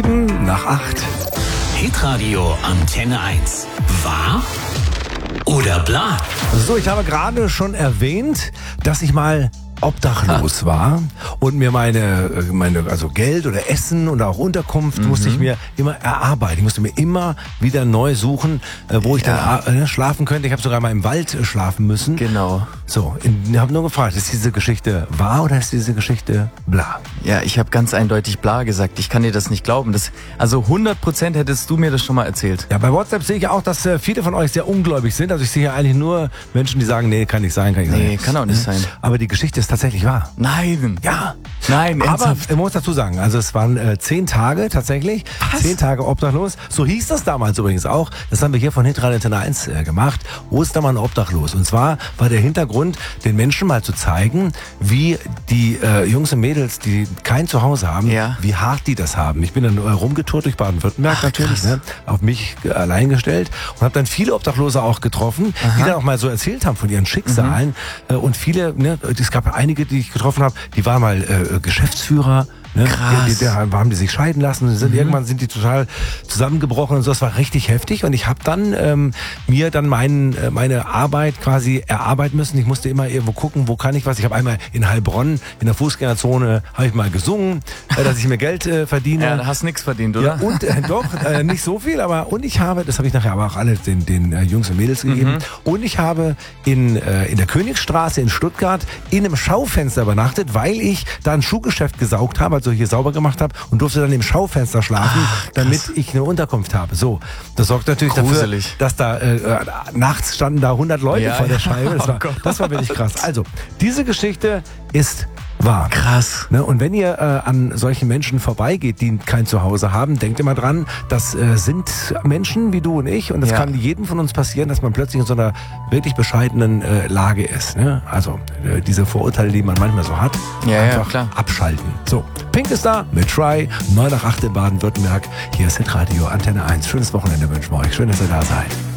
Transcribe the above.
Nach 8. Hitradio Antenne 1. Wahr oder bla? So, ich habe gerade schon erwähnt, dass ich mal obdachlos war und mir meine also Geld oder Essen oder auch Unterkunft musste ich mir immer erarbeiten. Ich musste mir immer wieder neu suchen, wo ich dann schlafen könnte. Ich habe sogar mal im Wald schlafen müssen. Genau. So, ich habe nur gefragt, ist diese Geschichte wahr oder ist diese Geschichte bla? Ja, ich habe ganz eindeutig bla gesagt. Ich kann dir das nicht glauben. Also 100% hättest du mir das schon mal erzählt. Ja, bei WhatsApp sehe ich auch, dass viele von euch sehr ungläubig sind. Also ich sehe ja eigentlich nur Menschen, die sagen, nee, kann nicht sein, kann nicht sein. Nee, kann auch nicht sein. Aber die Geschichte ist tatsächlich wahr. Nein. Ja. Nein, aber ernsthaft. ich muss dazu sagen, also es waren 10 Tage tatsächlich. Was? 10 Tage obdachlos. So hieß das damals übrigens auch. Das haben wir hier von Hitradio Antenne 1 gemacht. Ostermann obdachlos. Und zwar war der Hintergrund, den Menschen mal zu zeigen, wie die Jungs und Mädels, die kein Zuhause haben, wie hart die das haben. Ich bin dann rumgetourt durch Baden-Württemberg natürlich, ne, auf mich allein gestellt und habe dann viele Obdachlose auch getroffen, die dann auch mal so erzählt haben von ihren Schicksalen. Und viele, ne, es gab einige, die ich getroffen habe, die waren mal Geschäftsführer. Ne? Krass. Haben die sich scheiden lassen und irgendwann sind die total zusammengebrochen und so. Das war richtig heftig und ich habe dann mir dann meine Arbeit quasi erarbeiten müssen. Ich musste immer irgendwo gucken, wo kann ich was. Ich habe einmal in Heilbronn in der Fußgängerzone habe ich mal gesungen, dass ich mir Geld verdiene. Ja, da hast nix verdient, oder? Ja, und doch, nicht so viel, aber und ich habe, das habe ich nachher aber auch alle den Jungs und Mädels gegeben, und ich habe in der Königsstraße in Stuttgart in einem Schaufenster übernachtet, weil ich da ein Schuhgeschäft gesaugt habe, also hier sauber gemacht habe und durfte dann im Schaufenster schlafen, damit ich eine Unterkunft habe. So, das sorgt natürlich Gruselig. dafür, dass da nachts standen da 100 Leute vor der Scheibe. Das war wirklich krass. Also, diese Geschichte ist wahr. Krass. Ne? Und wenn ihr an solchen Menschen vorbeigeht, die kein Zuhause haben, denkt immer dran, das sind Menschen wie du und ich und das kann jedem von uns passieren, dass man plötzlich in so einer wirklich bescheidenen Lage ist. Ne? Also diese Vorurteile, die man manchmal so hat, einfach klar. abschalten. So, Pink ist da mit Try, 9 nach 8 in Baden-Württemberg. Hier ist Hitradio Antenne 1. Schönes Wochenende wünschen wir euch. Schön, dass ihr da seid.